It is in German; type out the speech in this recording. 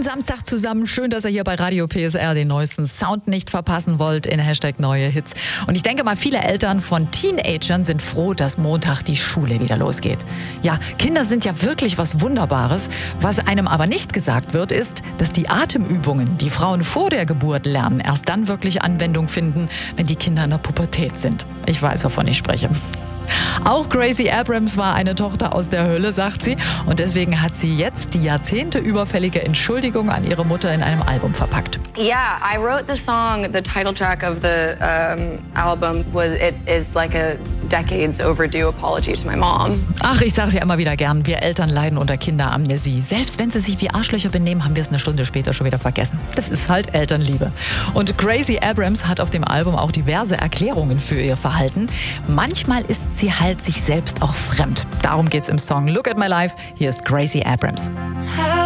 Schönen Samstag zusammen. Schön, dass ihr hier bei Radio PSR den neuesten Sound nicht verpassen wollt in #neue Hits. Und ich denke mal, viele Eltern von Teenagern sind froh, dass Montag die Schule wieder losgeht. Ja, Kinder sind ja wirklich was Wunderbares. Was einem aber nicht gesagt wird, ist, dass die Atemübungen, die Frauen vor der Geburt lernen, erst dann wirklich Anwendung finden, wenn die Kinder in der Pubertät sind. Ich weiß, wovon ich spreche. Auch Gracie Abrams war eine Tochter aus der Hölle, sagt sie. Und deswegen hat sie jetzt die jahrzehnteüberfällige Entschuldigung an ihre Mutter in einem Album verpackt. Yeah, I wrote the song, the title track of the album, it is like a decades overdue apology to my mom. Ach, ich sage es ja immer wieder gern, wir Eltern leiden unter Kinderamnesie. Selbst wenn sie sich wie Arschlöcher benehmen, haben wir es eine Stunde später schon wieder vergessen. Das ist halt Elternliebe. Und Gracie Abrams hat auf dem Album auch diverse Erklärungen für ihr Verhalten. Manchmal ist sie halt sich selbst auch fremd. Darum geht's im Song Look at My Life. Hier ist Gracie Abrams.